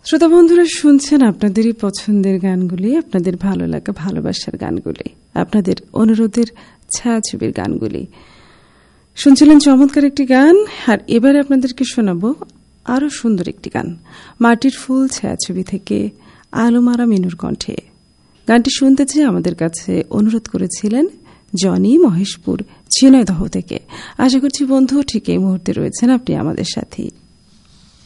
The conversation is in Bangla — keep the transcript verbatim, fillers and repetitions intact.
শ্রোতা বন্ধুরা, শুনছেন আপনাদেরই পছন্দের গানগুলি, আপনাদের ভালো লাগা ভালোবাসার গানগুলি, আপনাদের অনুরোধের ছায়াছবির গানগুলি। শুনছিলেন চমৎকার একটি গান, আর এবারে আপনাদেরকে শোনাবো আরো সুন্দর একটি গান, মাটির ফুল ছায়াছবি থেকে আলোমারা মিনুর কণ্ঠে। গানটি শুনতে চেয়ে আমাদের কাছে অনুরোধ করেছিলেন জনি, মহেশপুর, ঝিনাইদহ থেকে। আশা করছি বন্ধু ঠিক এই মুহূর্তে রয়েছেন আপনি আমাদের সাথে।